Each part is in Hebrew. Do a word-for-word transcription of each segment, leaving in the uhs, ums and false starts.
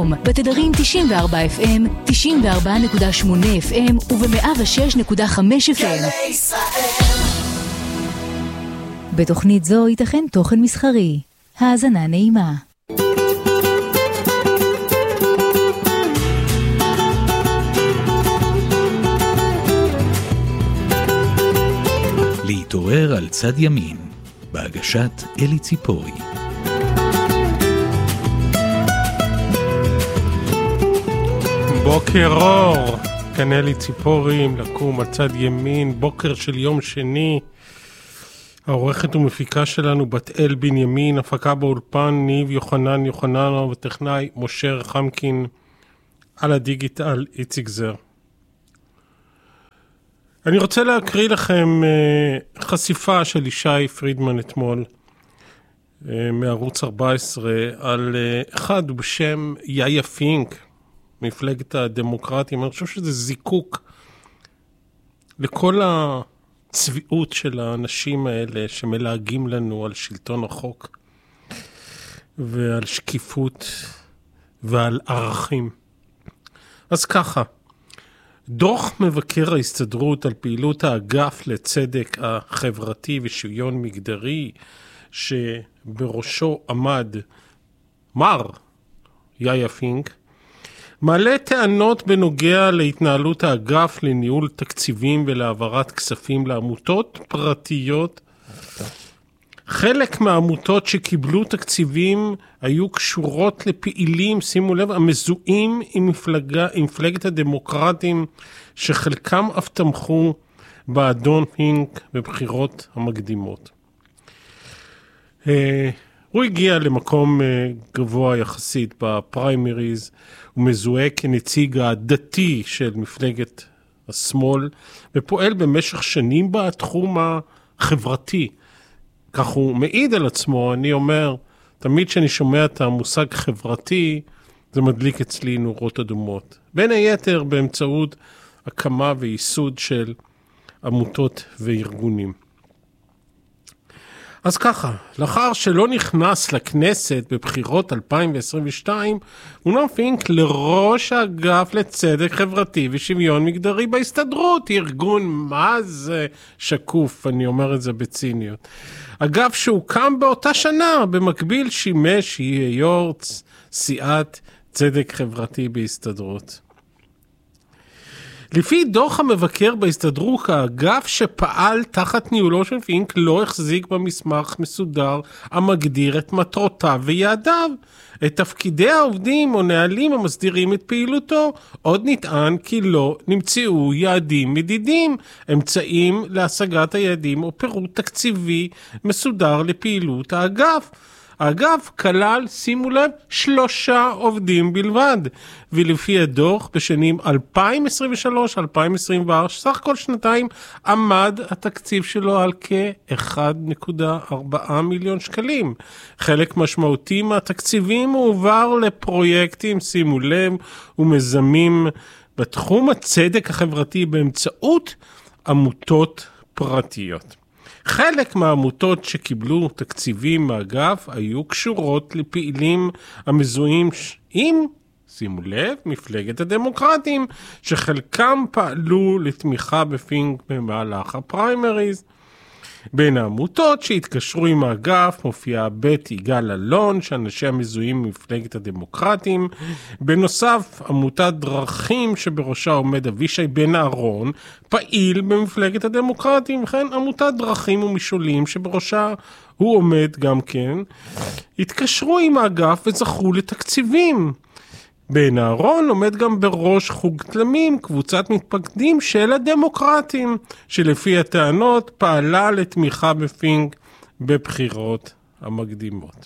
בתדרים תשעים וארבע אף אם, תשעים וארבע נקודה שמונה אף אם וב-מאה ושש נקודה חמש אף אם. בתוכנית זו ייתכן תוכן מסחרי. האזנה נעימה. להתעורר על צד ימין, בהגשת אלי ציפורי. בוקר אור, כאן אלי ציפורי, לקום על צד ימין, בוקר של יום שני. העורכת ומפיקה שלנו בת אל בנימין, הפקה באולפן ניב יוחנן יוחננו וטכנאי משה רחמקין, על הדיגיטל איציק זר. אני רוצה להקריא לכם uh, חשיפה של ישי פרידמן אתמול uh, מערוץ ארבע עשרה על uh, אחד בשם יאיה פינק, מפלגת הדמוקרטים. אני חושב שזה זיקוק לכל הצביעות של האנשים האלה שמלהגים לנו על שלטון החוק ועל שקיפות ועל ערכים. אז ככה, דוח מבקר ההסתדרות על פעילות האגף לצדק החברתי ושוויון מגדרי, שבראשו עמד מר יאיה פינק, מעלה טענות בנוגע להתנהלות האגף לניהול תקציבים ולהעברת כספים לעמותות פרטיות. חלק מהעמותות שקיבלו תקציבים היו קשורות לפעילים, שימו לב, המזוהים עם מפלגה, עם מפלגת הדמוקרטים, שחלקם אף תמכו באדון פינק בבחירות המקדימות. הוא הגיע למקום גבוה יחסית בפריימריז, הוא מזוהה כנציג הדתי של מפלגת השמאל, ופועל במשך שנים בתחום החברתי. כך הוא מעיד על עצמו. אני אומר, תמיד שאני שומע את המושג חברתי, זה מדליק אצלי נורות אדומות. בין היתר באמצעות הקמה וייסוד של עמותות וארגונים. אז ככה, לאחר שלא נכנס לכנסת בבחירות אלפיים עשרים ושתיים, מונה פינק לראש האגף לצדק חברתי ושוויון מגדרי בהסתדרות, ארגון מה זה שקוף, אני אומר את זה בציניות. אגף שהוקם באותה שנה, במקביל שימש יו"ר סיעת צדק חברתי בהסתדרות. לפי דוח המבקר בהסתדרות, האגף שפעל תחת ניהולו של פינק לא החזיק במסמך מסודר המגדיר את מטרותיו ויעדיו, את תפקידי העובדים או נהלים המסדירים את פעילותו. עוד נטען כי לא נמצאו יעדים מדידים, אמצעים להשגת היעדים או פירוט תקציבי מסודר לפעילות האגף. האגף כלל, שימו לב, שלושה עובדים בלבד, ולפי הדוח בשנים אלפיים עשרים ושלוש עד אלפיים עשרים וארבע, סך כל שנתיים, עמד התקציב שלו על כ-אחד נקודה ארבע מיליון שקלים. חלק משמעותי מהתקציבים הועבר לפרויקטים, שימו לב, ומזמים בתחום הצדק החברתי באמצעות עמותות פרטיות. חלק מהעמותות שקיבלו תקציבים מהאגף היו קשורות לפעילים המזוהים עם, שימו לב, מפלגת הדמוקרטים, שחלקם פעלו לתמיכה בפינק במהלך הפריימריז. בין העמותות שהתקשרו עם האגף מופיעה בית יגאל אלון, שאנשי המזוהים ממפלגת הדמוקרטים. בנוסף, עמותת דרכים שבראשה עומד אבישי בן אהרון, פעיל במפלגת הדמוקרטים, וכן עמותת דרכים ומשולים שבראשה הוא עומד גם כן, התקשרו עם האגף וזכו לתקציבים. בן אהרון עומד גם בראש חוג תלמים, קבוצת מתפקדים של הדמוקרטים, שלפי הטענות פעלה לתמיכה בפינק בבחירות המקדימות.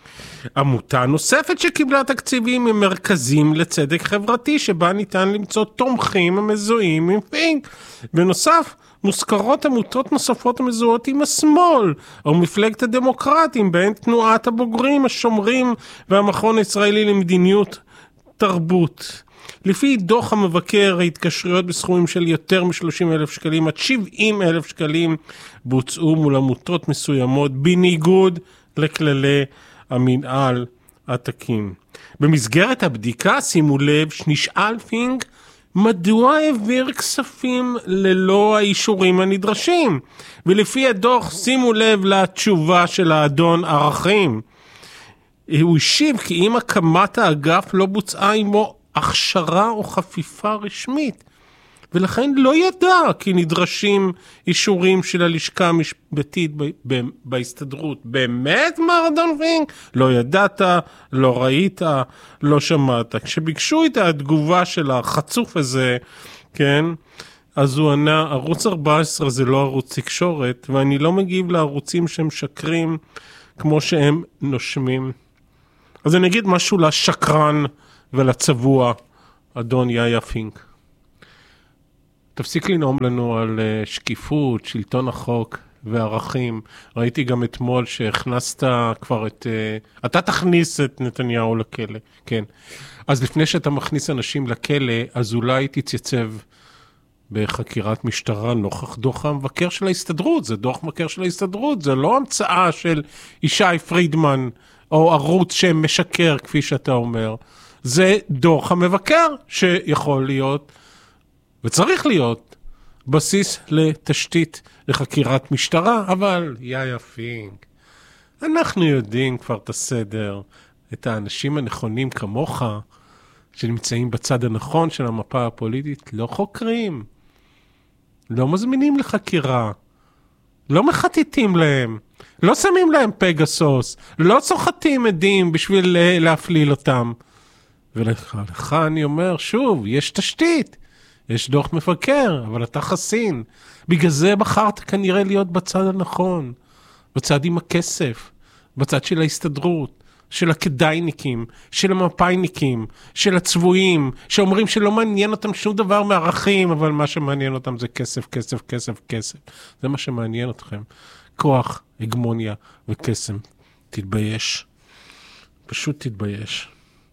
עמותה נוספת שקיבלה תקציבים היא מרכזים לצדק חברתי, שבה ניתן למצוא תומכים המזוהים עם פינק. בנוסף, מוזכרות עמותות נוספות המזוהות עם השמאל, או מפלגת הדמוקרטים, בהן תנועת הבוגרים, השומרים והמכון הישראלי למדיניות תרבות. לפי דוח המבקר, ההתקשרויות בסכומים של יותר מ-שלושים אלף שקלים עד שבעים אלף שקלים בוצעו מול עמותות מסוימות בניגוד לכללי המנהל עתקים. במסגרת הבדיקה, שימו לב, שנשאל פינק, מדוע העביר כספים ללא האישורים הנדרשים? ולפי הדוח, שימו לב לתשובה של האדון ערכים. הוא השיב כי אם הקמת האגף לא בוצעה עמו הכשרה או חפיפה רשמית, ולכן לא ידע כי נדרשים אישורים של הלשכה המשפטית ב- ב- בהסתדרות. באמת, מר אדון פינק? לא ידעת, לא ראית, לא שמעת. כשביקשו את התגובה של החצוף הזה, כן, אז הוא ענה, ערוץ ארבע עשרה זה לא ערוץ תקשורת, ואני לא מגיב לערוצים שהם שקרים כמו שהם נושמים. אז אני אגיד משהו לשקרן ולצבוע, אדון יאיה פינק. תפסיק לנאום לנו על שקיפות, שלטון החוק וערכים. ראיתי גם אתמול שהכנסת כבר את... אתה תכניס את נתניהו לכלא, כן. אז לפני שאתה מכניס אנשים לכלא, אז אולי תתייצב בחקירת משטרה נוכח דוח המבקר של ההסתדרות. זה דוח מבקר של ההסתדרות, זה לא המצאה של ישי פרידמן או ערוץ שמשקר, כפי שאתה אומר. זה דוח המבקר שיכול להיות... וצריך להיות בסיס לתשתית לחקירת משטרה, אבל יאיה פינק, אנחנו יודעים כבר את הסדר, את האנשים הנכונים כמוך, שנמצאים בצד הנכון של המפה הפוליטית, לא חוקרים, לא מזמינים לחקירה, לא מחטיטים להם, לא שמים להם פגסוס, לא סוחטים עדים בשביל להפליל אותם. ולך אני אומר, שוב, יש תשתית. יש דוח מפקר, אבל אתה חסין. בגלל זה בחרת כנראה להיות בצד הנכון, בצד עם הכסף, בצד של ההסתדרות, של הכדאיניקים, של המפאיניקים, של הצבועים, שאומרים שלא מעניין אותם שום דבר מערכים, אבל מה שמעניין אותם זה כסף, כסף, כסף, כסף. זה מה שמעניין אתכם. כוח, הגמוניה וקסם. תתבייש. פשוט תתבייש.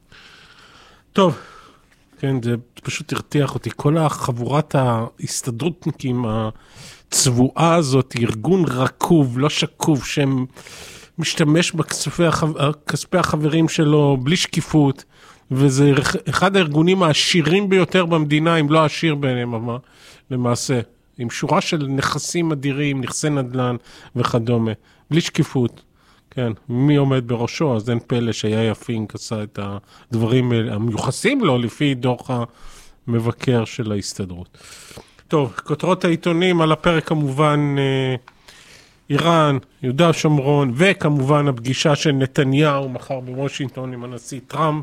טוב. כן, זה פשוט הרתיח אותי. כל החבורת ההסתדרותניקים, הצבועה הזאת, ארגון רקוב, לא שקוב, שמשתמש בכספי החברים שלו בלי שקיפות, וזה אחד הארגונים העשירים ביותר במדינה, אם לא העשיר ביניהם, אבל למעשה, עם שורה של נכסים אדירים, נכסי נדל"ן וכדומה, בלי שקיפות. כן, מי עומד בראשו, אז אין פלא שיאיה פינק עשה את הדברים המיוחסים לו לפי דוח המבקר של ההסתדרות. טוב, כותרות העיתונים על הפרק כמובן איראן, יהודה שומרון, וכמובן הפגישה של נתניהו מחר בוושינגטון עם הנשיא טראמפ.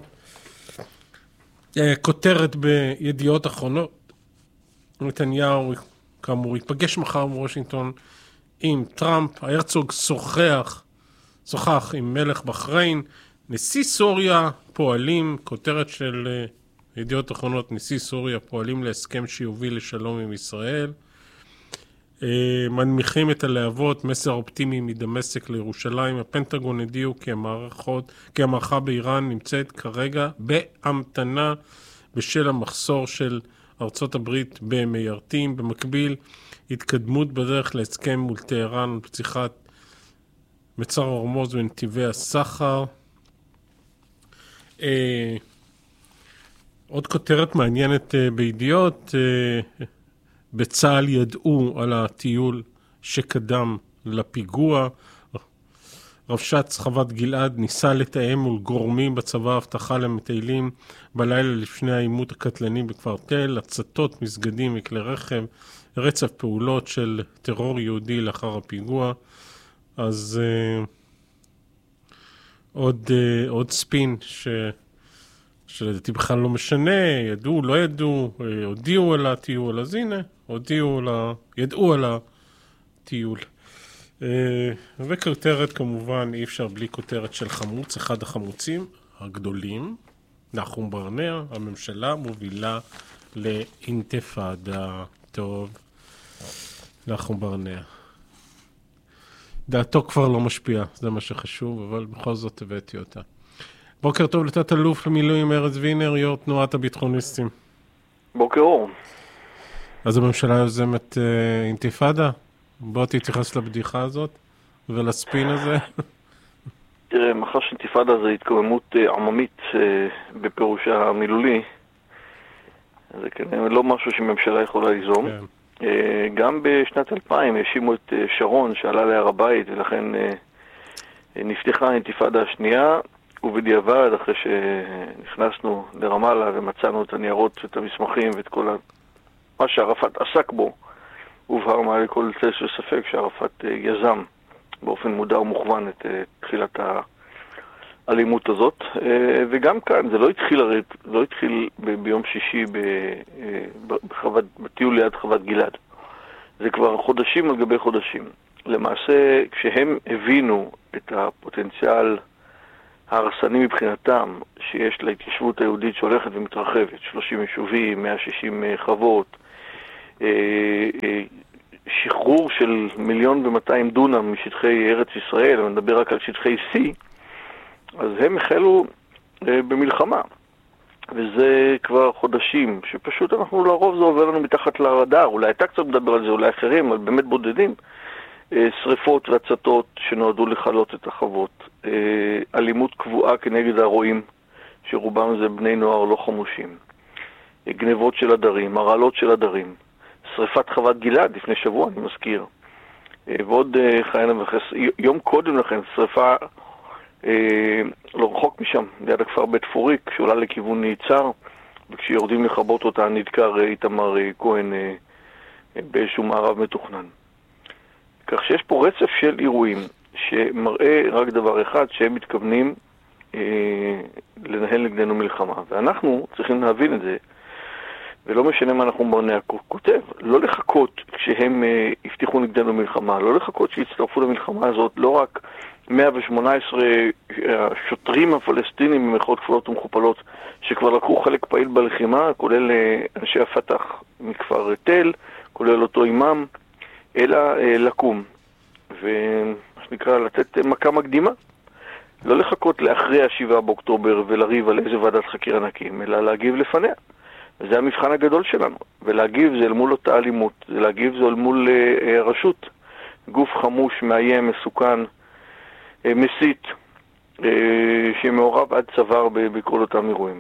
כותרת בידיעות אחרונות, נתניהו כאמור יתפגש מחר בוושינגטון עם טראמפ, הרצוג שוחח, שוחח עם מלך בחריין, נשיא סוריה פועלים, כותרת של ידיעות אחרונות, נשיא סוריה פועלים להסכם שיוביל לשלום עם ישראל, מנמיכים את הלהבות, מסר אופטימי מדמשק לירושלים, הפנטגון הדיעו כי המערכות, כי המערכה באיראן נמצאת כרגע בהמתנה בשל המחסור של ארצות הברית במיירטים, במקביל התקדמות בדרך להסכם מול טהרן ופתיחת מצר הורמוז ונתיבי הסחר. אה, עוד כותרת מעניינת אה, בידיעות, אה, בצה"ל ידעו על הטיול שקדם לפיגוע. רבש"ץ חוות גלעד ניסה לתאם מול גורמים בצבא הבטחה למטיילים בלילה לפני העימות הקטלני בכפר תל, הצתות מסגדים וכלי רכב, רצף פעולות של טרור יהודי לאחר הפיגוע. אז uh, עוד, uh, עוד ספין ש... שלדעתי בכלל לא משנה, ידעו, לא ידעו, uh, הודיעו על הטיול, אז הנה, הודיעו על ה... ידעו על הטיול. Uh, וכותרת כמובן, אי אפשר בלי כותרת של חמוץ, אחד החמוצים הגדולים, נחום ברנע, הממשלה מובילה לאינתיפאדה. טוב, נחום ברנע. דעתו כבר לא משפיעה, זה מה שחשוב, אבל בכל זאת הבאתי אותה. בוקר טוב לתת אלוף למילואים ארז וינר, יו"ר תנועת הביטחוניסטים. בוקר אור. אז הממשלה יוזמת אה, אינתיפאדה? בוא תתייחס לבדיחה הזאת ולספין הזה. תראה, מאחר שאינתיפאדה זה התקוממות עממית בפירושה המילולי, זה כנראה לא משהו שממשלה יכולה ליזום. כן. גם בשנת אלפיים האשימו את שרון שעלה להר הבית, ולכן נפתחה האינתיפאדה השנייה, ובדיעבד, אחרי שנכנסנו לרמאללה ומצאנו את הניירות ואת המסמכים ואת כל מה שערפאת עסק בו, הובהר מעל כל צל של ספק שערפאת יזם באופן מודע ומוכוון את תחילת האלימות הזאת. וגם כאן, זה לא התחיל, לא התחיל ביום שישי בחוות, בטיול ליד חוות גלעד. זה כבר חודשים על גבי חודשים. למעשה, כשהם הבינו את הפוטנציאל ההרסני מבחינתם שיש להתיישבות היהודית שהולכת ומתרחבת, שלושים יישובים, מאה ושישים חוות, שחרור של מיליון ומאתיים דונם משטחי ארץ ישראל, אני מדבר רק על שטחי C, אז הם החלו במלחמה. וזה כבר חודשים, שפשוט אנחנו לרוב זה עובר לנו מתחת לרדאר, אולי אתה קצת מדבר על זה, אולי אחרים, אבל באמת בודדים. שריפות והצתות שנועדו לחלות את החוות, אלימות קבועה כנגד הרועים, שרובם זה בני נוער לא חמושים, גנבות של הדרים, הרעלות של הדרים, שריפת חוות גלעד לפני שבוע, אני מזכיר, ועוד חיינה וחס, יום קודם לכן, שריפה לא רחוק משם, ליד הכפר בית פוריק, שעולה לכיוון ניצר, וכשיורדים לחבות אותה נדקר איתמר כהן באיזשהו מערב מתוכנן. כך שיש פה רצף של אירועים שמראה רק דבר אחד, שהם מתכוונים אה, לנהל נגדנו מלחמה. ואנחנו צריכים להבין את זה, ולא משנה מה אנחנו מרנע כותב, לא לחכות כשהם אה, יפתחו נגדנו מלחמה, לא לחכות שיצטרפו למלחמה הזאת, לא רק מאה ושמונה עשרה השוטרים הפלסטינים במרכאות כפולות ומכופלות, שכבר לקחו חלק פעיל בלחימה, כולל אה, אנשי הפתח מכפר תל, כולל אותו אימם, אלא אה, לקום, ומה שנקרא לתת מכה מקדימה. לא לחכות לאחרי השבעה באוקטובר ולריב על איזה ועדת חקירה נקים, אלא להגיב לפניה. וזה המבחן הגדול שלנו. ולהגיב זה אל מול אותה אלימות, זה להגיב זה אל מול אה, רשות, גוף חמוש, מאיים, מסוכן, אה, מסית, אה, שמעורב עד צוואר בכל אותם אירועים.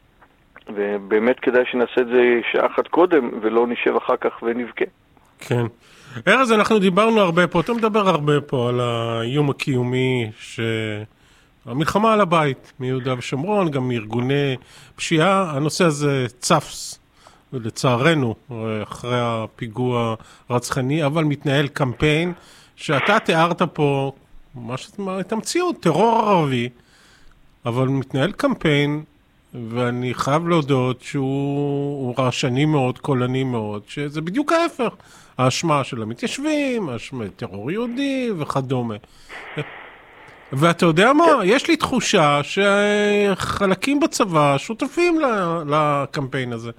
ובאמת כדאי שנעשה את זה שעה אחת קודם, ולא נשב אחר כך ונבכה. כן. ארז, אנחנו דיברנו הרבה פה, אתה מדבר הרבה פה על האיום הקיומי, שהמלחמה על הבית, מיהודה ושומרון, גם מארגוני פשיעה, הנושא הזה צפס, ולצערנו, אחרי הפיגוע רצחני, אבל מתנהל קמפיין, שאתה תיארת פה, מה שאתה, את המציאות, טרור ערבי, אבל מתנהל קמפיין, ואני חייב להודות שהוא רעשני מאוד, קולני מאוד, שזה בדיוק ההפך. האשמה של המתיישבים, האשמה טרור יהודי וכדומה. ואתה יודע מה? יש לי תחושה שחלקים בצבא שותפים לקמפיין הזה.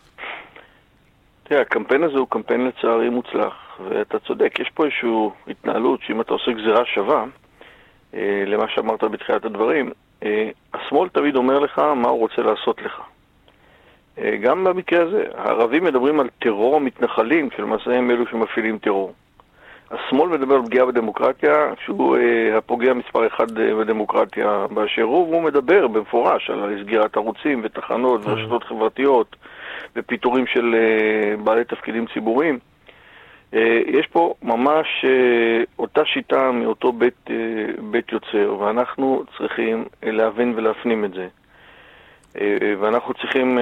תראה, הקמפיין הזה הוא קמפיין לצערי מוצלח, ואתה צודק, יש פה איזושהי התנהלות שאם אתה עושה גזירה שווה, למה שאמרת בתחילת הדברים, השמאל תמיד אומר לך מה הוא רוצה לעשות לך. גם במקרה הזה, הערבים מדברים על טרור המתנחלים, שלמעשה הם אלו שמפעילים טרור. השמאל מדבר על פגיעה בדמוקרטיה, שהוא אה, הפוגע מספר אחד בדמוקרטיה באשר הוא, והוא מדבר במפורש על סגירת ערוצים ותחנות ורשתות חברתיות, ופיטורים של אה, בעלי תפקידים ציבוריים. אה, יש פה ממש אה, אותה שיטה מאותו בית, אה, בית יוצר, ואנחנו צריכים להבין ולהפנים את זה. ואנחנו צריכים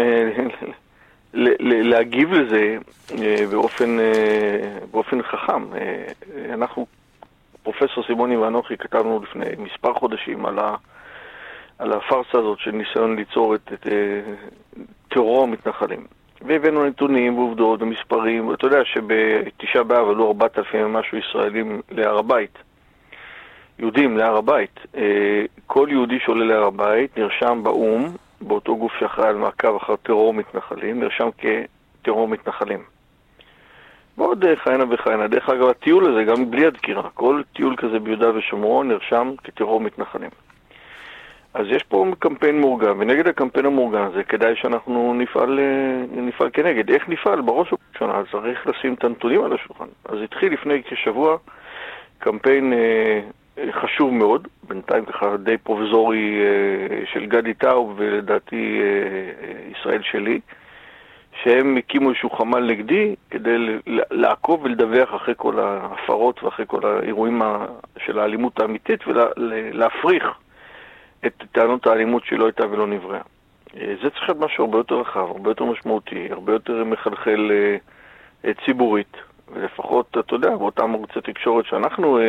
להגיב לזה באופן, באופן חכם. אנחנו, פרופסור סימוני ואנוכי, כתבנו לפני מספר חודשים על, ה, על הפרסה הזאת של ניסיון ליצור את, את טרור המתנחלים. והבאנו נתונים ועובדות ומספרים. אתה יודע שבתשעה באב עלו ארבעת אלפים ומשהו ישראלים להר הבית. יהודים להר הבית. כל יהודי שעולה להר הבית נרשם באום, באותו גוף שאחראי על מעקב אחר טרור מתנחלים, נרשם כטרור מתנחלים. ועוד חיינה וחיינה. דרך אגב, הטיול הזה, גם בלי הדקירה, כל טיול כזה ביהודה ושומרון נרשם כטרור מתנחלים. אז יש פה קמפיין מאורגן, ונגד הקמפיין המאורגן הזה כדאי שאנחנו נפעל, נפעל כנגד. איך נפעל? בראש ובראשונה צריך לשים את הנתונים על השולחן. אז התחיל לפני כשבוע קמפיין אה, חשוב מאוד, בינתיים ככה די פרובזורי של גדי טאוב ולדעתי ישראל שלי, שהם הקימו איזשהו חמ"ל נגדי כדי לעקוב ולדווח אחרי כל ההפרות ואחרי כל האירועים של האלימות האמיתית ולהפריך את טענות האלימות שלא הייתה ולא נבראה. זה צריך להיות משהו הרבה יותר רחב, הרבה יותר משמעותי, הרבה יותר מחלחל ציבורית, ולפחות, אתה יודע, באותם ערוצי תקשורת שאנחנו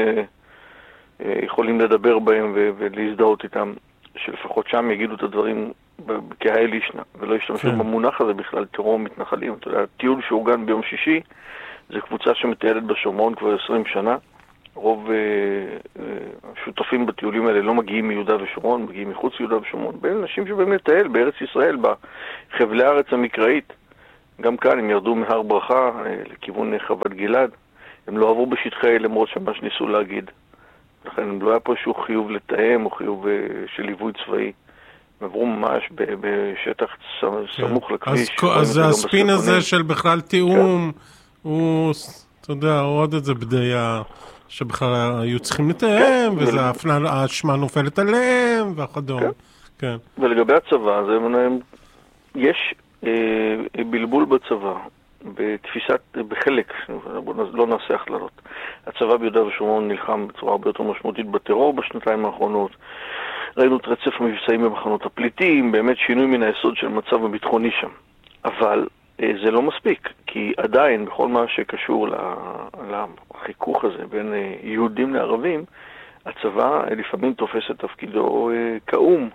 יכולים לדבר בהם ולהזדהות איתם, שלפחות שם יגידו את הדברים כהאל ישנה, ולא ישתמשו במונח הזה בכלל טרור מתנחלים. אתה יודע, טיול שאורגן ביום שישי, זה קבוצה שמטיילת בשומרון כבר עשרים שנה. רוב השותפים בטיולים האלה לא מגיעים מיהודה ושומרון, מגיעים מחוץ ליהודה ושומרון. בין אנשים שבאים לטייל בארץ ישראל, בחבלי הארץ המקראית. גם כאן הם ירדו מהר ברכה לכיוון חוות גלעד. הם לא עברו בשטחי למרות שמה שניסו להגיד. לכן לא היה פה איזשהו חיוב לתאם או חיוב של ליווי צבאי. הם עברו ממש בשטח סמוך לכביש. אז הספין הזה של בכלל תיאום, הוא, אתה יודע, עוד איזה בדיה שבכלל היו צריכים לתאם, וזה האשמה נופלת עליהם, וכדומה. ולגבי הצבא, יש בלבול בצבא. בתפיסת, בחלק, לא נעשה הכללות. הצבא ביהודה ושומרון נלחם בצורה הרבה יותר משמעותית בטרור בשנתיים האחרונות. ראינו את רצף המבצעים במחנות הפליטים, באמת שינוי מן היסוד של מצב הביטחוני שם. אבל זה לא מספיק, כי עדיין בכל מה שקשור לחיכוך הזה בין יהודים לערבים, הצבא לפעמים תופס את תפקידו כאום,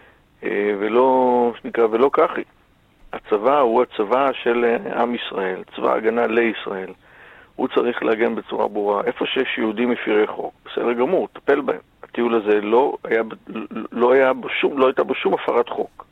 ולא, שנקרא, ולא ככי. הצבא הוא הצבא של עם ישראל, צבא הגנה לישראל. הוא צריך להגן בצורה ברורה. איפה שיש יהודים מפירי חוק, בסדר גמור, טפל בהם. הטיול הזה לא היה, לא היה בשום, לא הייתה בשום הפרת חוק.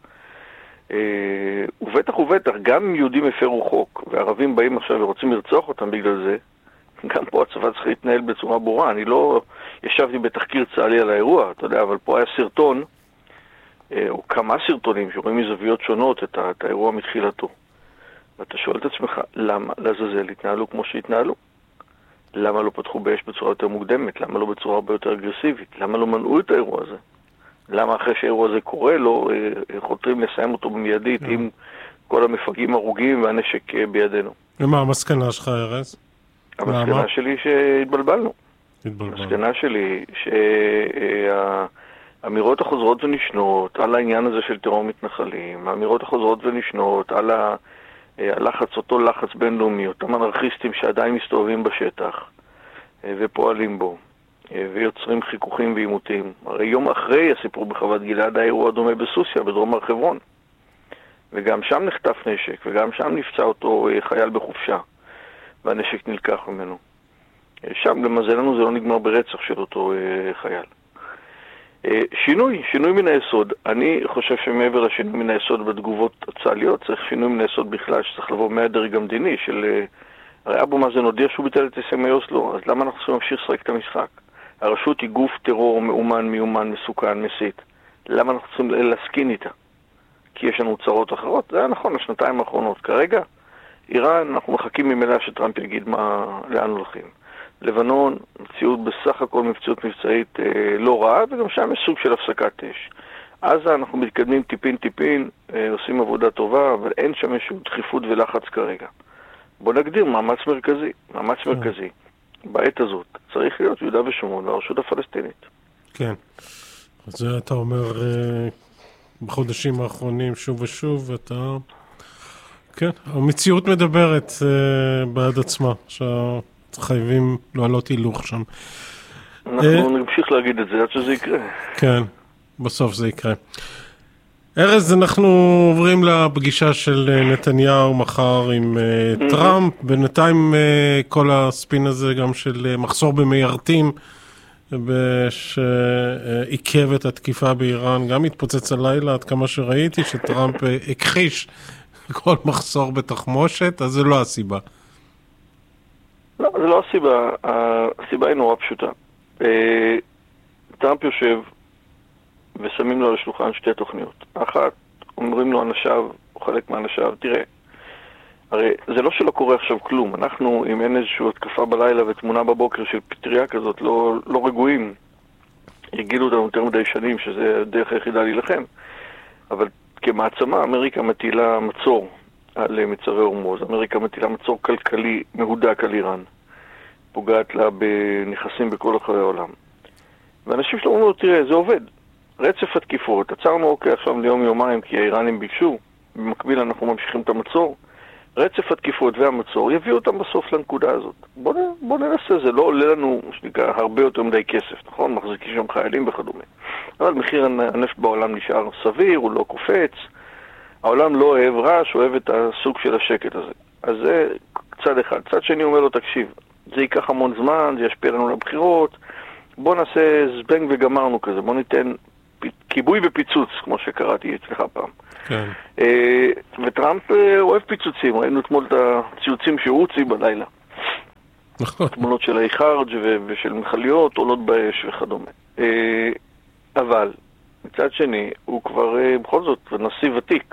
ובטח ובטח, גם אם יהודים הפרו חוק, והערבים באים עכשיו ורוצים לרצוח אותם בגלל זה, גם פה הצבא צריך להתנהל בצורה ברורה. אני לא ישבתי בתחקיר צה"לי על האירוע, אתה יודע, אבל פה היה סרטון, או כמה סרטונים שרואים מזוויות שונות את, את האירוע מתחילתו. ואתה שואל את עצמך, למה לעזאזל התנהלו כמו שהתנהלו? למה לא פתחו באש בצורה יותר מוקדמת? למה לא בצורה הרבה יותר אגרסיבית? למה לא מנעו את האירוע הזה? למה אחרי שהאירוע הזה קורה לא חותרים לסיים אותו במיידית עם כל המפגעים הרוגים והנשק בידינו? ומה המסקנה שלך, ארז? המסקנה שלי שהתבלבלנו. התבלבלנו. המסקנה שלי שה... האמירות החוזרות ונשנות על העניין הזה של טרור מתנחלים, האמירות החוזרות ונשנות על הלחץ, אותו לחץ בינלאומי, אותם אנרכיסטים שעדיין מסתובבים בשטח ופועלים בו ויוצרים חיכוכים ועימותים. הרי יום אחרי הסיפור בחוות גלעד האירוע דומה בסוסיה, בדרום הר חברון. וגם שם נחטף נשק, וגם שם נפצע אותו חייל בחופשה, והנשק נלקח ממנו. שם למזלנו זה לא נגמר ברצח של אותו חייל. שינוי, שינוי מן היסוד. אני חושב שמעבר לשינוי מן היסוד בתגובות הצה"ליות, צריך שינוי מן היסוד בכלל, שצריך לבוא מהדרג המדיני של... הרי אבו מאזן הודיע שהוא ביטל את הסכמי אוסלו, אז למה אנחנו צריכים להמשיך לשחק את המשחק? הרשות היא גוף טרור מאומן, מיומן, מסוכן, מסית. למה אנחנו צריכים להסכין איתה? כי יש לנו צרות אחרות. זה היה נכון לשנתיים האחרונות. כרגע, איראן, אנחנו מחכים ממילא שטראמפ יגיד מה, לאן הולכים. לבנון, מציאות בסך הכל מבצעות מבצעית אה, לא רעה, וגם שם יש סוג של הפסקת אש. עזה אנחנו מתקדמים טיפין טיפין, אה, עושים עבודה טובה, אבל אין שם איזשהו דחיפות ולחץ כרגע. בוא נגדיר מאמץ מרכזי. מאמץ מרכזי. בעת הזאת צריך להיות יהודה ושומרון והרשות הפלסטינית. כן. אז זה אתה אומר אה, בחודשים האחרונים שוב ושוב, אתה... כן, המציאות מדברת אה, בעד עצמה, שה... חייבים לעלות הילוך שם. אנחנו נמשיך להגיד את זה עד שזה יקרה. כן, בסוף זה יקרה. ארז, אנחנו עוברים לפגישה של נתניהו מחר עם טראמפ. בינתיים כל הספין הזה גם של מחסור במיירטים, שעיכב את התקיפה באיראן, גם התפוצץ הלילה, עד כמה שראיתי, שטראמפ הכחיש כל מחסור בתחמושת, אז זה לא הסיבה. לא, זה לא הסיבה. הסיבה היא נורא פשוטה. טראמפ יושב ושמים לו על השולחן שתי תוכניות. אחת, אומרים לו אנשיו, או חלק מהאנשיו, תראה, הרי זה לא שלא קורה עכשיו כלום. אנחנו, אם אין איזושהי התקפה בלילה ותמונה בבוקר של פטריה כזאת, לא, לא רגועים. יגילו אותנו יותר מדי שנים שזה הדרך היחידה להילחם, אבל כמעצמה אמריקה מטילה מצור על מצרי הורמוז, אמריקה מטילה מצור כלכלי מהודק על איראן, פוגעת לה בנכסים בכל אחרי העולם. ואנשים שלא אומרים, תראה, זה עובד. רצף התקיפות, עצרנו אוקיי עכשיו ליום יומיים כי האיראנים ביקשו, במקביל אנחנו ממשיכים את המצור, רצף התקיפות והמצור יביאו אותם בסוף לנקודה הזאת. בוא, בוא ננסה, זה לא עולה לנו שנקרא, הרבה יותר מדי כסף, נכון? מחזיקים שם חיילים וכדומה. אבל מחיר הנפט בעולם נשאר סביר, הוא לא קופץ, העולם לא אוהב רעש, אוהב את הסוג של השקט הזה. אז זה צד אחד. צד שני אומר לו, תקשיב, זה ייקח המון זמן, זה ישפיע לנו לבחירות, בוא נעשה זבנג וגמרנו כזה, בוא ניתן כיבוי בפיצוץ, כמו שקראתי אצלך פעם. כן. וטראמפ אוהב פיצוצים, ראינו אתמול את הציוצים שהוא הוציא בלילה. נכון. תמונות של איי-חארג' ושל מכליות, עולות באש וכדומה. אבל, מצד שני, הוא כבר בכל זאת נשיא ותיק,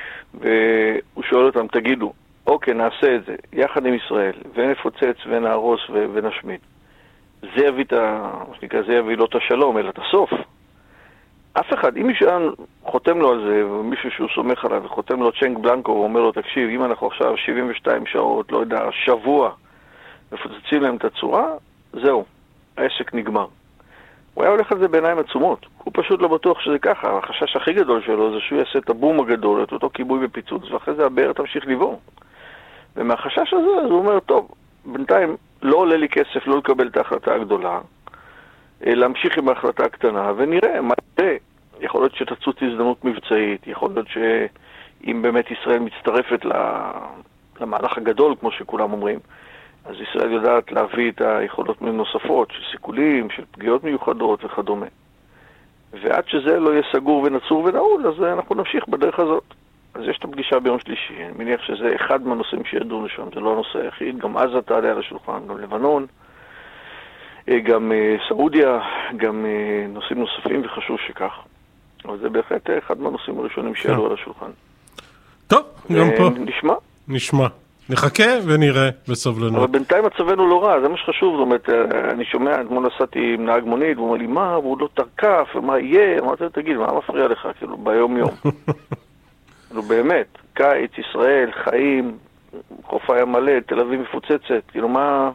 והוא שואל אותם, תגידו, אוקיי, נעשה את זה, יחד עם ישראל, ונפוצץ ונהרוס ונשמיד. זה יביא את ה... מה שנקרא, זה יביא לא את השלום, אלא את הסוף. אף אחד, אם מישהו חותם לו על זה, ומישהו שהוא סומך עליו, וחותם לו צ'נק בלנקו, ואומר לו, תקשיב, אם אנחנו עכשיו שבעים ושתיים שעות, לא יודע, שבוע, מפוצצים להם את הצורה, זהו, העסק נגמר. הוא היה הולך על זה בעיניים עצומות. הוא פשוט לא בטוח שזה ככה. החשש הכי גדול שלו זה שהוא יעשה את הבום הגדול, את אותו כיבוי בפיצוץ, ואחרי זה הבאר תמשיך לבוא. ומהחשש הזה, אז הוא אומר, טוב, בינתיים לא עולה לי כסף לא לקבל את ההחלטה הגדולה, להמשיך עם ההחלטה הקטנה, ונראה מה יראה. יכול להיות שתצוץ הזדמנות מבצעית, יכול להיות שאם באמת ישראל מצטרפת למהלך הגדול, כמו שכולם אומרים, אז ישראל יודעת להביא את היכולות נוספות, של סיכולים, של פגיעות מיוחדות וכדומה. ועד שזה לא יהיה סגור ונצור ונעול, אז אנחנו נמשיך בדרך הזאת. אז יש את הפגישה ביום שלישי, אני מניח שזה אחד מהנושאים שידונו שם, זה לא הנושא היחיד, גם עזה תעלה על השולחן, גם לבנון, גם סעודיה, גם נושאים נוספים, וחשוב שכך. אבל זה בהחלט אחד מהנושאים הראשונים שיעלו על השולחן. טוב, גם פה. נשמע. נשמע. נחכה ונראה בסבלנות. אבל בינתיים מצבנו לא רע, זה מה שחשוב. זאת אומרת, אני שומע, אתמול נסעתי עם נהג מונית, והוא אומר לי, מה, והוא לא תרקף, ומה יהיה? אמרתי, תגיד, מה מפריע לך, כאילו, ביום יום? כאילו, באמת, קיץ, ישראל, חיים, חוף הים מלא, תל אביב מפוצצת, כאילו, מה...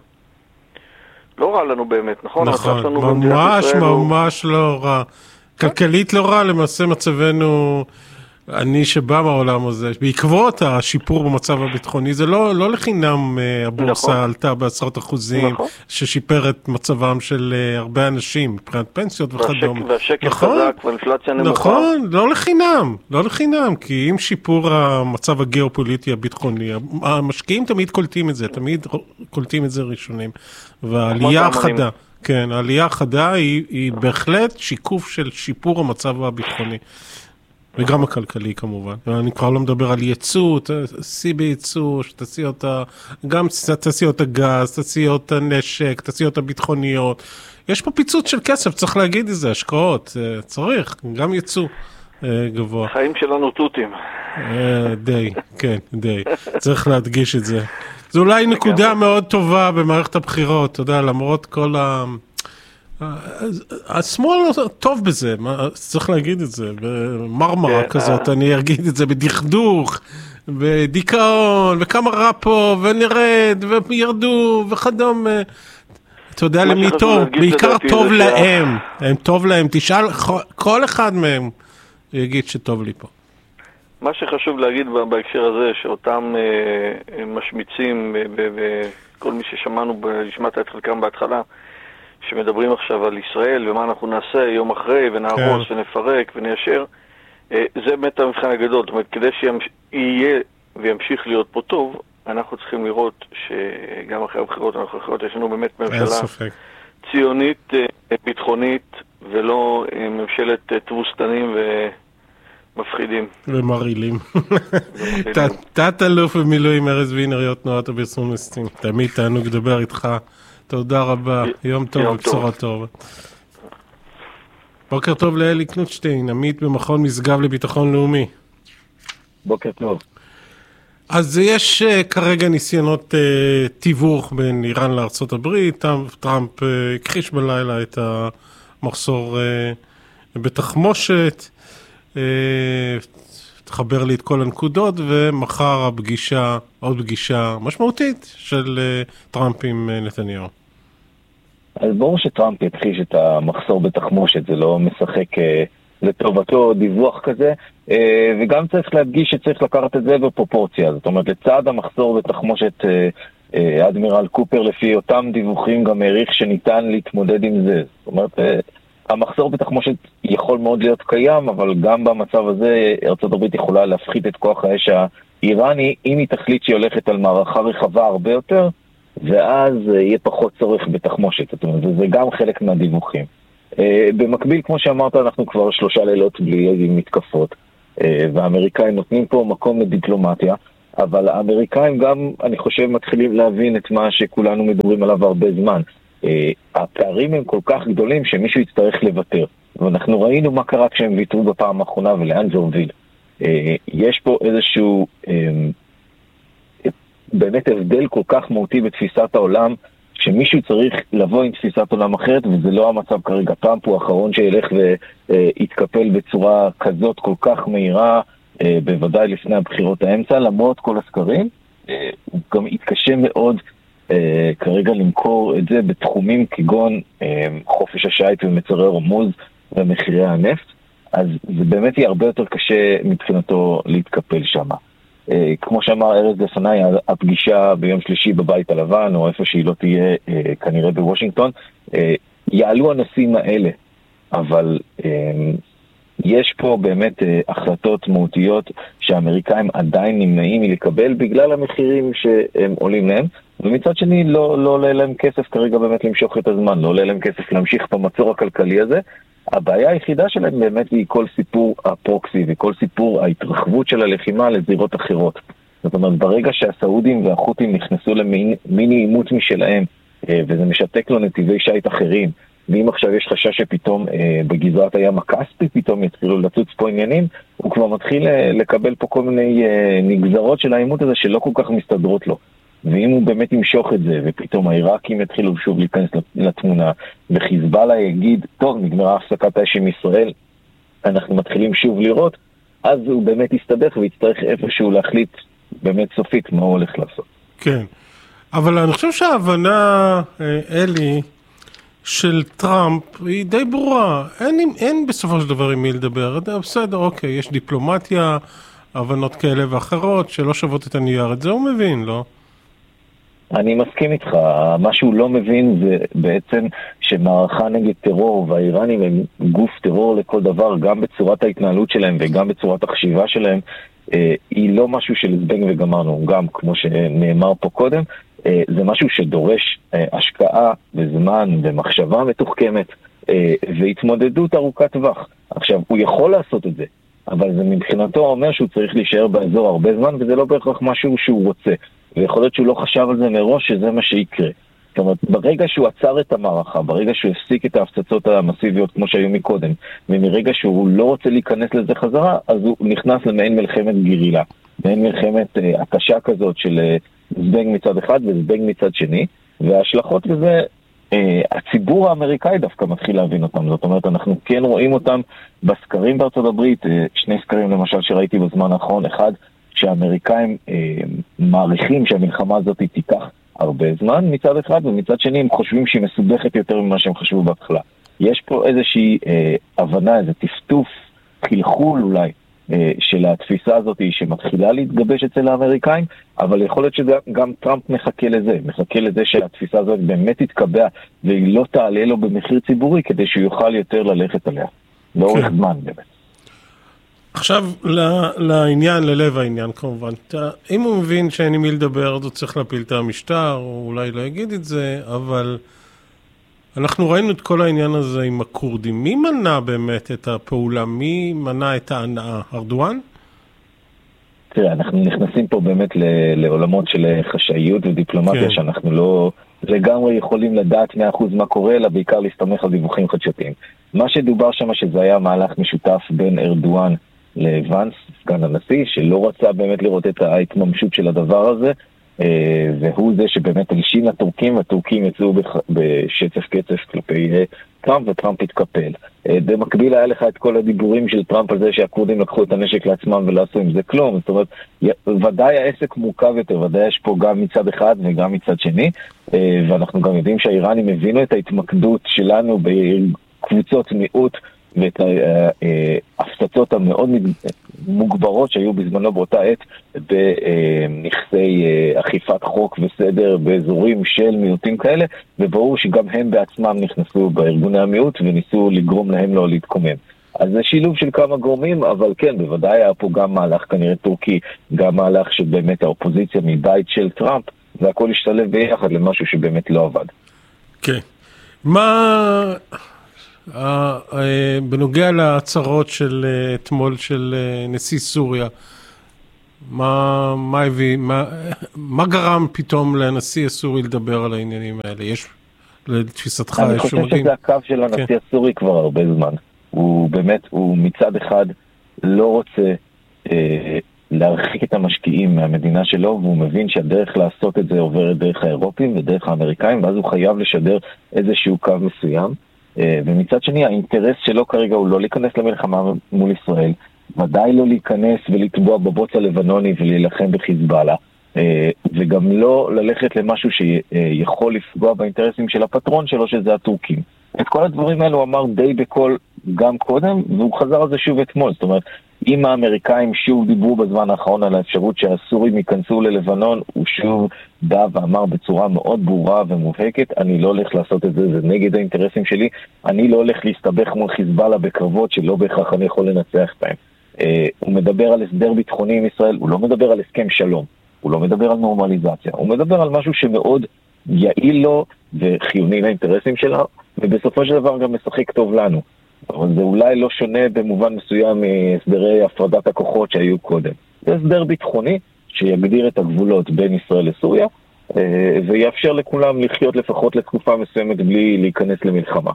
לא רע לנו באמת, נכון? נכון, ממש ממש לא רע. כלכלית לא רע, למעשה מצבנו, אני שבא מהעולם הזה, בעקבות השיפור במצב הביטחוני, זה לא, לא לחינם הבורסה נכון. עלתה בעשרות אחוזים, נכון. ששיפר את מצבם של הרבה אנשים, מבחינת פנסיות וכדומה. והשקל נכון? חזק והאינפלציה נמוכה. נכון, לא לחינם, לא לחינם, כי עם שיפור המצב הגיאופוליטי הביטחוני, המשקיעים תמיד קולטים את זה, תמיד קולטים את זה ראשונים, והעלייה החדה, כן, העלייה החדה היא, היא בהחלט שיקוף של שיפור המצב הביטחוני. וגם הכלכלי כמובן. אני כבר לא מדבר על ייצוא, תעשי בייצוא, תעשיות, גם תעשיות הגז, תעשיות הנשק, תעשיות הביטחוניות. יש פה פיצוץ של כסף, צריך להגיד את זה, השקעות, צריך, גם ייצוא גבוה. חיים שלנו תותים. די, כן, די. צריך להדגיש את זה. זו אולי נקודה מאוד טובה במערכת הבחירות, אתה יודע, למרות כל ה... השמאל טוב בזה, צריך להגיד את זה, במרמרה כזאת, אני אגיד את זה בדכדוך, בדיכאון, וכמה רע פה, ונרד, וירדו, וכדומה. אתה יודע למי טוב, בעיקר טוב להם, הם טוב להם, תשאל, כל אחד מהם יגיד שטוב לי פה. מה שחשוב להגיד בהקשר הזה, שאותם משמיצים, וכל מי ששמענו, נשמעת את חלקם בהתחלה, שמדברים עכשיו על ישראל ומה אנחנו נעשה יום אחרי ונהרוס כן. ונפרק וניישר, זה באמת המבחן הגדול. זאת אומרת, כדי שיהיה וימשיך להיות פה טוב, אנחנו צריכים לראות שגם אחרי הבחירות הנוכחיות יש לנו באמת ממשלה ציונית, ביטחונית, ולא ממשלת תבוסתנים ומפחידים. ומרעילים. תת אלוף במילואים ארז וינר, יו"ר תנועת הפרסומיסטים. תמיד תענוג לדבר איתך. תודה רבה, יום טוב ובשורה טובה. בוקר טוב לאלי קנוטשטיין, עמית במכון משגב לביטחון לאומי. בוקר טוב. אז יש כרגע ניסיונות תיווך בין איראן לארצות הברית, טראמפ הכחיש בלילה את מחסור בתחמושת. תחבר לי את כל הנקודות, ומחר הפגישה, עוד פגישה משמעותית של טראמפ עם נתניהו. אז ברור שטראמפ יתחיש את המחסור בתחמושת, זה לא משחק לטובתו דיווח כזה, וגם צריך להדגיש שצריך לקחת את זה בפרופורציה. זאת אומרת, לצד המחסור בתחמושת, אדמירל קופר לפי אותם דיווחים גם העריך שניתן להתמודד עם זה. זאת אומרת, המחסור בתחמושת יכול מאוד להיות קיים, אבל גם במצב הזה ארצות הברית יכולה להפחית את כוח האש האיראני, אם היא תחליט שהיא הולכת על מערכה רחבה הרבה יותר, ואז יהיה פחות צורך בתחמושת. זאת אומרת, זה גם חלק מהדיווחים. במקביל, כמו שאמרת, אנחנו כבר שלושה לילות בלי מתקפות, והאמריקאים נותנים פה מקום לדיפלומטיה, אבל האמריקאים גם, אני חושב, מתחילים להבין את מה שכולנו מדברים עליו הרבה זמן. הפערים הם כל כך גדולים שמישהו יצטרך לוותר. ואנחנו ראינו מה קרה כשהם ויתרו בפעם האחרונה ולאן זה הוביל. יש פה איזשהו באמת הבדל כל כך מהותי בתפיסת העולם, שמישהו צריך לבוא עם תפיסת עולם אחרת, וזה לא המצב כרגע. טראמפ הוא האחרון שילך ויתקפל בצורה כזאת כל כך מהירה, בוודאי לפני הבחירות האמצע, למרות כל הסקרים. הוא גם יתקשה מאוד כרגע למכור את זה בתחומים כגון חופש השייט ומצרי רמוז ומחירי הנפט, אז זה באמת יהיה הרבה יותר קשה מבחינתו להתקפל שם. כמו שאמר ארז לפניי, הפגישה ביום שלישי בבית הלבן, או איפה שהיא לא תהיה כנראה בוושינגטון, יעלו הנושאים האלה, אבל יש פה באמת החלטות מהותיות שהאמריקאים עדיין נמנעים מלקבל בגלל המחירים שהם עולים להם, ומצד שני לא, לא עולה להם כסף כרגע באמת למשוך את הזמן, לא עולה להם כסף להמשיך במצור הכלכלי הזה. הבעיה היחידה שלהם באמת היא כל סיפור הפרוקסי וכל סיפור ההתרחבות של הלחימה לזירות אחרות. זאת אומרת, ברגע שהסעודים והחות'ים נכנסו למיני עימות משלהם, וזה משתק לו נתיבי שייט אחרים, ואם עכשיו יש חשש שפתאום אה, בגזרת הים הכספי פתאום יתחילו לצוץ פה עניינים, הוא כבר מתחיל אה, לקבל פה כל מיני אה, נגזרות של העימות הזה שלא כל כך מסתדרות לו. ואם הוא באמת ימשוך את זה, ופתאום העיראקים יתחילו שוב להיכנס לתמונה, וחיזבאללה יגיד, טוב, נגמרה הפסקת האש עם ישראל, אנחנו מתחילים שוב לראות, אז הוא באמת יסתבך ויצטרך איפשהו להחליט באמת סופית מה הוא הולך לעשות. כן, אבל אני חושב שההבנה, אלי, של טראמפ היא די ברורה. אין, אין בסופו של דבר עם מי לדבר. בסדר, אוקיי, יש דיפלומטיה, הבנות כאלה ואחרות שלא שוות את הנייר. את זה הוא מבין, לא? אני מסכים איתך. מה שהוא לא מבין זה בעצם שמערכה נגד טרור, והאיראנים הם גוף טרור לכל דבר, גם בצורת ההתנהלות שלהם וגם בצורת החשיבה שלהם, היא לא משהו של זבנג וגמרנו. גם כמו שנאמר פה קודם, זה משהו שדורש השקעה וזמן ומחשבה מתוחכמת והתמודדות ארוכת טווח. עכשיו, הוא יכול לעשות את זה, אבל זה מבחינתו אומר שהוא צריך להישאר באזור הרבה זמן, וזה לא בהכרח משהו שהוא רוצה. ויכול להיות שהוא לא חשב על זה מראש שזה מה שיקרה. זאת אומרת, ברגע שהוא עצר את המערכה, ברגע שהוא הפסיק את ההפצצות המסיביות כמו שהיו מקודם, ומרגע שהוא לא רוצה להיכנס לזה חזרה, אז הוא נכנס למעין מלחמת גרילה. מעין מלחמת אה, הקשה כזאת של אה, זבנג מצד אחד וזבנג מצד שני, וההשלכות לזה, אה, הציבור האמריקאי דווקא מתחיל להבין אותם. זאת אומרת, אנחנו כן רואים אותם בסקרים בארצות הברית, אה, שני סקרים למשל שראיתי בזמן האחרון, אחד שהאמריקאים אה, מעריכים שהמלחמה הזאת תיקח הרבה זמן מצד אחד, ומצד שני הם חושבים שהיא מסובכת יותר ממה שהם חשבו בהתחלה. יש פה איזושהי אה, הבנה, איזה טפטוף, חלחול אולי, אה, של התפיסה הזאת שמתחילה להתגבש אצל האמריקאים, אבל יכול להיות שגם טראמפ מחכה לזה, מחכה לזה שהתפיסה הזאת באמת תתקבע, והיא לא תעלה לו במחיר ציבורי, כדי שהוא יוכל יותר ללכת עליה. לאורך כן. זמן באמת. עכשיו לעניין, ללב העניין כמובן. אם הוא מבין שאין עם מי לדבר, אז הוא צריך להפיל את המשטר, או אולי לא יגיד את זה, אבל אנחנו ראינו את כל העניין הזה עם הקורדים. מי מנע באמת את הפעולה? מי מנע את ההנאה? ארדואן? תראה, אנחנו נכנסים פה באמת לעולמות של חשאיות ודיפלומטיה, כן. שאנחנו לא לגמרי יכולים לדעת מאה אחוז מה קורה, אלא בעיקר להסתמך על דיווחים חדשותיים. מה שדובר שם שזה היה מהלך משותף בין ארדואן לוואנס, סגן הנשיא, שלא רצה באמת לראות את ההתממשות של הדבר הזה, והוא זה שבאמת הלשין לטורקים, והטורקים יצאו בשצף קצף כלפי טראמפ, וטראמפ התקפל. במקביל היה לך את כל הדיבורים של טראמפ על זה שהכורדים לקחו את הנשק לעצמם ולא עשו עם זה כלום. זאת אומרת, ודאי העסק מורכב יותר, ודאי יש פה גם מצד אחד וגם מצד שני, ואנחנו גם יודעים שהאיראנים הבינו את ההתמקדות שלנו בקבוצות מיעוט, ואת ההפצצות המאוד מוגברות שהיו בזמנו באותה עת בנכסי אכיפת חוק וסדר באזורים של מיעוטים כאלה, וברור שגם הם בעצמם נכנסו בארגוני המיעוט וניסו לגרום להם לא להתקומם. אז זה שילוב של כמה גורמים, אבל כן, בוודאי היה פה גם מהלך כנראה טורקי, גם מהלך שבאמת האופוזיציה מבית של טראמפ, והכל השתלב ביחד למשהו שבאמת לא עבד. כן. מה... בנוגע להצהרות של אתמול של נשיא סוריה, מה מה הביא, מה מה גרם פתאום לנשיא הסורי לדבר על העניינים האלה? יש לתפיסתך אני חושב שזה הקו של הנשיא הסורי כבר הרבה זמן. הוא באמת, הוא מצד אחד לא רוצה אה, להרחיק את המשקיעים מהמדינה שלו, והוא מבין שהדרך לעשות את זה עוברת דרך האירופים ודרך האמריקאים, ואז הוא חייב לשדר איזשהו קו מסוים. ומצד שני, האינטרס שלו כרגע הוא לא להיכנס למלחמה מול ישראל, ודאי לא להיכנס ולטבוע בבוץ הלבנוני ולהילחם בחיזבאללה, וגם לא ללכת למשהו שיכול לפגוע באינטרסים של הפטרון שלו, שזה הטורקים. את כל הדברים האלו הוא אמר די בכל גם קודם, והוא חזר על זה שוב אתמול. זאת אומרת, אם האמריקאים שוב דיברו בזמן האחרון על האפשרות שהסורים ייכנסו ללבנון, הוא שוב בא ואמר בצורה מאוד ברורה ומובהקת, אני לא הולך לעשות את זה, זה נגד האינטרסים שלי, אני לא הולך להסתבך מול חיזבאללה בקרבות שלא בהכרח אני יכול לנצח בהם. הוא מדבר על הסדר ביטחוני עם ישראל, הוא לא מדבר על הסכם שלום, הוא לא מדבר על נורמליזציה, הוא מדבר על משהו שמאוד יעיל לו וחיוני לאינטרסים שלה, ובסופו של דבר גם משחק טוב לנו. אבל זה אולי לא שונה במובן מסוים מהסדרי הפרדת הכוחות שהיו קודם. זה הסדר ביטחוני שיגדיר את הגבולות בין ישראל לסוריה, ויאפשר לכולם לחיות לפחות לתקופה מסוימת בלי להיכנס למלחמה.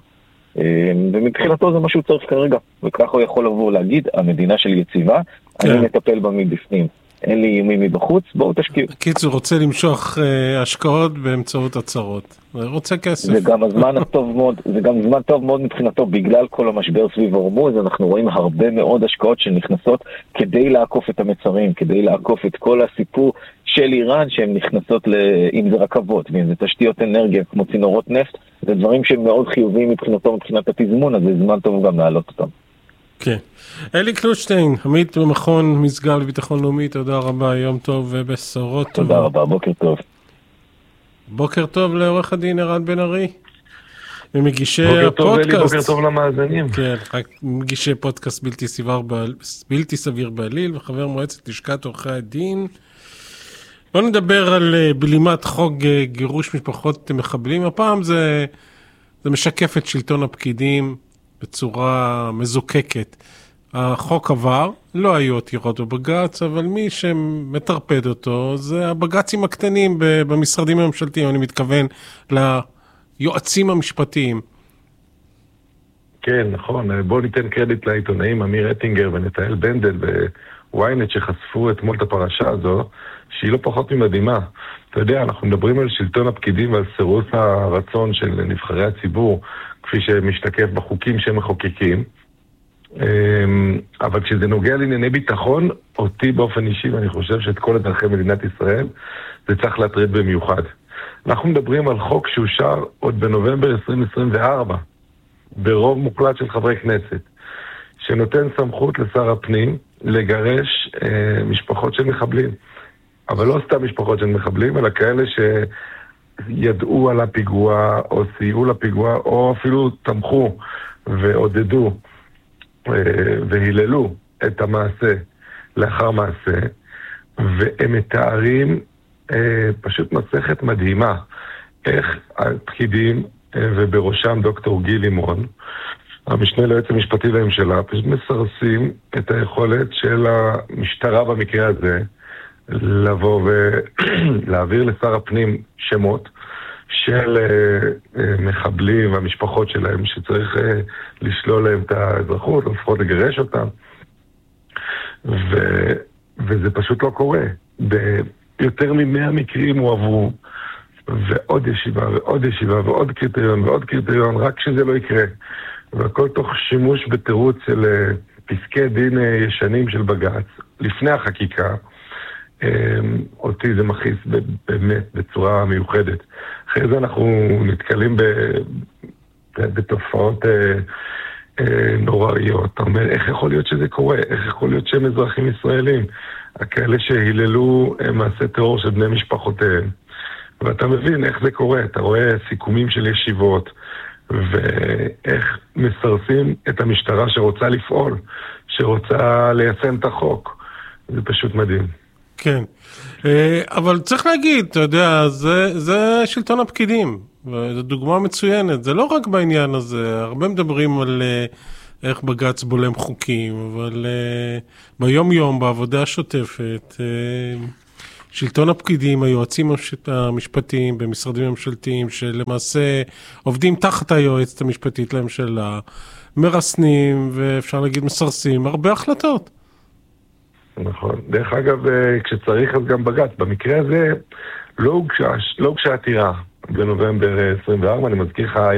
ומבחינתו זה משהו צריך כרגע, וכך הוא יכול לבוא להגיד, המדינה שלי יציבה, כן. אני מטפל בה מבפנים. אין לי איומים מבחוץ, בואו תשקיעו. קיצור, רוצה למשוך אה, השקעות באמצעות הצהרות. רוצה כסף. זה גם הזמן הטוב מאוד, זה גם זמן טוב מאוד מבחינתו, בגלל כל המשבר סביב הורמוז, אנחנו רואים הרבה מאוד השקעות שנכנסות כדי לעקוף את המצרים, כדי לעקוף את כל הסיפור של איראן, שהן נכנסות, ל... אם זה רכבות, ואם זה תשתיות אנרגיה, כמו צינורות נפט, זה דברים שהם מאוד חיוביים מבחינתו, מבחינת התזמון, אז זה זמן טוב גם להעלות אותם. כן. אלי קלוטשטיין, עמית במכון משגב לביטחון לאומי, תודה רבה, יום טוב ובשורות טובות. תודה רבה, בוקר טוב. בוקר טוב לעורך הדין ערן בן ארי, ומגישי הפודקאסט. בוקר טוב אלי, בוקר טוב למאזינים. כן, מגישי פודקאסט בלתי סביר, בלתי סביר בעליל, וחבר מועצת לשכת עורכי הדין. בואו נדבר על בלימת חוק גירוש משפחות מחבלים. הפעם זה, זה משקף את שלטון הפקידים בצורה מזוקקת. החוק עבר, לא היו עתירות בבג"ץ, אבל מי שמטרפד אותו זה הבג"צים הקטנים במשרדים הממשלתיים, אני מתכוון ליועצים המשפטיים. כן, נכון. בואו ניתן קרדיט לעיתונאים אמיר אטינגר ונתאל בנדל וויינט שחשפו אתמול את הפרשה הזו, שהיא לא פחות ממדהימה. אתה יודע, אנחנו מדברים על שלטון הפקידים ועל סירוס הרצון של נבחרי הציבור, כפי שמשתקף בחוקים שהם מחוקקים. אבל כשזה נוגע לענייני ביטחון, אותי באופן אישי, ואני חושב שאת כל אזרחי מדינת ישראל, זה צריך להטריד במיוחד. אנחנו מדברים על חוק שאושר עוד בנובמבר עשרים עשרים וארבע, ברוב מוחלט של חברי כנסת, שנותן סמכות לשר הפנים לגרש אה, משפחות של מחבלים. אבל לא סתם משפחות של מחבלים, אלא כאלה שידעו על הפיגוע, או סייעו לפיגוע, או אפילו תמכו ועודדו והיללו את המעשה לאחר מעשה, והם מתארים אה, פשוט מסכת מדהימה, איך הפקידים, אה, ובראשם דוקטור גיל לימון, המשנה ליועץ המשפטי לממשלה, פשוט מסרסים את היכולת של המשטרה במקרה הזה, לבוא ולהעביר לשר הפנים שמות של uh, uh, מחבלים והמשפחות שלהם שצריך uh, לשלול להם את האזרחות, או לפחות לגרש אותם. ו, וזה פשוט לא קורה. ב, יותר ממאה מקרים הועברו, ועוד ישיבה ועוד ישיבה ועוד קריטריון ועוד קריטריון, רק שזה לא יקרה. והכל תוך שימוש בתירוץ של פסקי דין ישנים של בג"ץ, לפני החקיקה. אותי זה מכעיס באמת בצורה מיוחדת. אחרי זה אנחנו נתקלים בתופעות נוראיות. אתה אומר, איך יכול להיות שזה קורה? איך יכול להיות שהם אזרחים ישראלים? הכאלה שהיללו מעשה טרור של בני משפחותיהם. ואתה מבין איך זה קורה. אתה רואה סיכומים של ישיבות, ואיך מסרסים את המשטרה שרוצה לפעול, שרוצה ליישם את החוק. זה פשוט מדהים. כן, אבל צריך להגיד, אתה יודע, זה, זה שלטון הפקידים, וזו דוגמה מצוינת, זה לא רק בעניין הזה, הרבה מדברים על איך בג"ץ בולם חוקים, אבל ביום יום, בעבודה השוטפת, שלטון הפקידים, היועצים המשפטיים במשרדים ממשלתיים, שלמעשה עובדים תחת היועצת המשפטית לממשלה, מרסנים ואפשר להגיד מסרסים הרבה החלטות. נכון. דרך אגב, כשצריך אז גם בג"ץ. במקרה הזה לא הוגשה, לא הוגשה עתירה בנובמבר עשרים וארבע, אני מזכיר לך,